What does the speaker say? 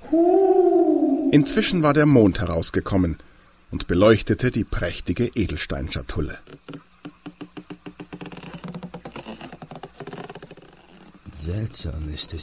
Inzwischen war der Mond herausgekommen und beleuchtete die prächtige Edelsteinschatulle. Seltsam ist